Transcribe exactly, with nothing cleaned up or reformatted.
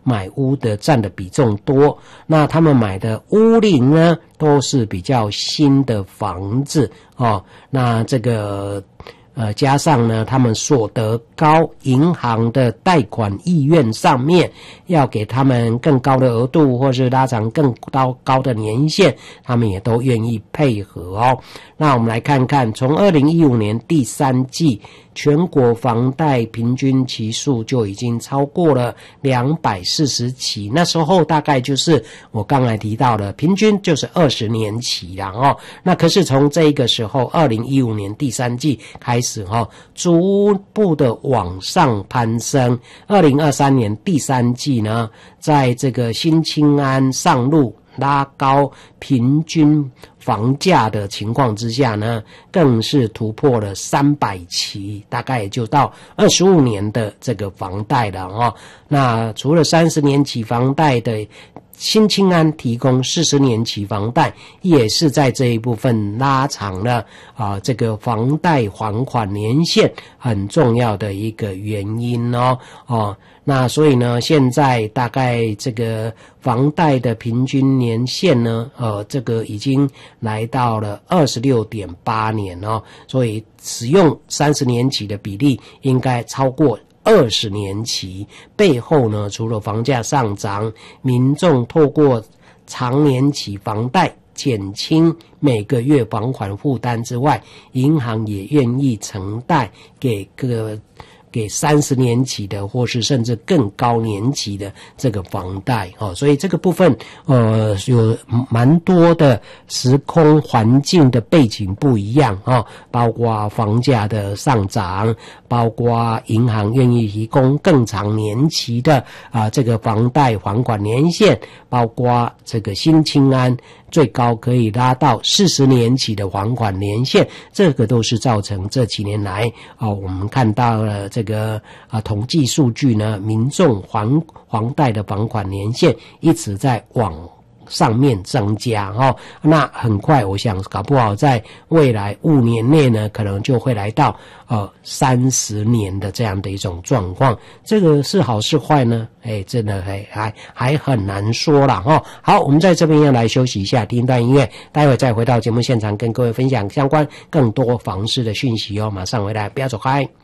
买屋的占的比重多。那他们买的屋龄呢，都是比较新的房子哦。那这个呃，加上呢，他们所得高，银行的贷款意愿上面要给他们更高的额度，或是拉长更高高的年限，他们也都愿意配合哦。那我们来看看，从二零一五年第三季，全国房贷平均期数就已经超过了两百四十期，那时候大概就是我刚才提到的，平均就是二十年期啦哦。那可是从这个时候，二零一五年第三季开始哦，逐步的往上攀升。二零二三年第三季呢，在这个新青安上路拉高平均房价的情况之下呢，更是突破了三百期，大概也就到二十五年的这个房贷了哦。那除了三十年期房贷的新青安提供四十年期房贷，也是在这一部分拉长了啊这个房贷还款年限很重要的一个原因哦哦。那所以呢，现在大概这个房贷的平均年限呢，呃，这个已经来到了 二十六点八年哦，所以使用三十年期的比例应该超过二十年期。背后呢，除了房价上涨，民众透过长年期房贷减轻每个月房款负担之外，银行也愿意承贷给各个给三十年期的，或是甚至更高年期的这个房贷哦，所以这个部分呃有蛮多的时空环境的背景不一样哦，包括房价的上涨，包括银行愿意提供更长年期的啊、呃、这个房贷还款年限，包括这个新青安最高可以拉到四十年期的还款年限，这个都是造成这几年来啊、哦、我们看到了这个啊统计数据呢，民众还房贷的还款年限一直在往上面增加哦，那很快我想搞不好在未来五年内呢，可能就会来到呃三十年的这样的一种状况。这个是好是坏呢？哎，真的还还还很难说啦哈、哦。好，我们在这边要来休息一下，听一段音乐，待会再回到节目现场，跟各位分享相关更多房市的讯息哦。马上回来，不要走开。